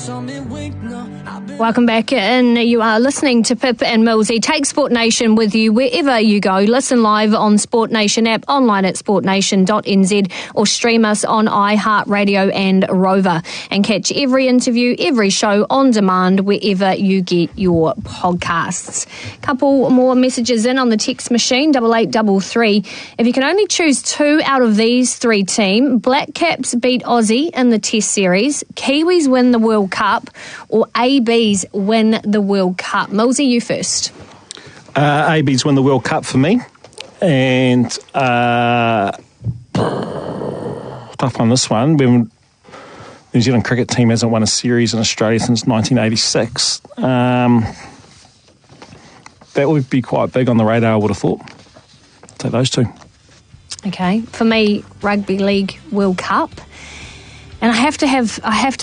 Welcome back in. You are listening to Pip and Millsy. Take Sport Nation with you wherever you go. Listen live on Sport Nation app, online at sportnation.nz, or stream us on iHeartRadio and Rover. And catch every interview, every show on demand wherever you get your podcasts. Couple more messages in on the text machine, 8833. If you can only choose two out of these three teams, Black Caps beat Aussie in the Test Series, Kiwis win the World Cup, or ABs win the World Cup. Millsy, you first. ABs win the World Cup for me. And tough on this one. New Zealand cricket team hasn't won a series in Australia since 1986. That would be quite big on the radar, I would have thought. Take those two. Okay. For me, Rugby League World Cup. And I have to